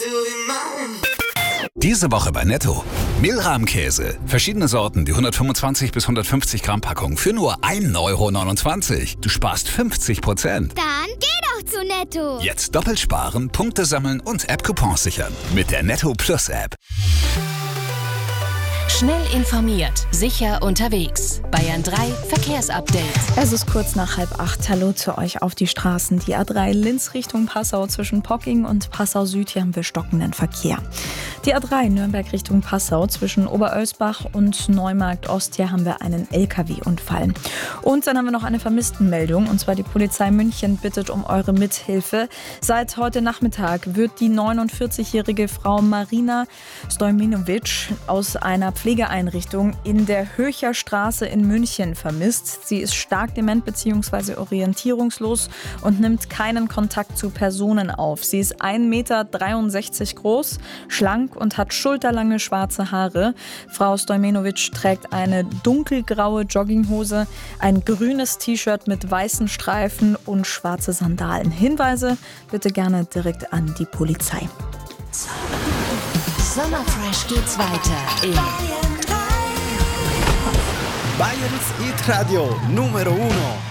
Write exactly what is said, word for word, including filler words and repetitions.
Diese Woche bei Netto. Mehlrahmkäse. Verschiedene Sorten, die hundertfünfundzwanzig bis hundertfünfzig Gramm Packung für nur ein Euro neunundzwanzig. Du sparst fünfzig Prozent. Dann geh doch zu Netto. Jetzt doppelt sparen, Punkte sammeln und App-Coupons sichern. Mit der Netto Plus App. Schnell informiert, sicher unterwegs. Bayern drei Verkehrsupdate. Es ist kurz nach halb acht. Hallo zu euch auf die Straßen. Die A drei Linz Richtung Passau zwischen Pocking und Passau Süd. Hier haben wir stockenden Verkehr. Die A drei Nürnberg Richtung Passau zwischen Oberölsbach und Neumarkt Ost. Hier haben wir einen L K W-Unfall. Und dann haben wir noch eine Vermisstenmeldung. Und zwar die Polizei München bittet um eure Mithilfe. Seit heute Nachmittag wird die neunundvierzigjährige Frau Marina Stojminovic aus einer Pflegeeinrichtung in der Höcher Straße in München vermisst. Sie ist stark dement bzw. orientierungslos und nimmt keinen Kontakt zu Personen auf. Sie ist ein Meter dreiundsechzig groß, schlank und hat schulterlange schwarze Haare. Frau Stojminovic trägt eine dunkelgraue Jogginghose, ein grünes T-Shirt mit weißen Streifen und schwarze Sandalen. Hinweise bitte gerne direkt an die Polizei. Sommerfresh geht's weiter in Bayerns Hit Radio Numero Uno.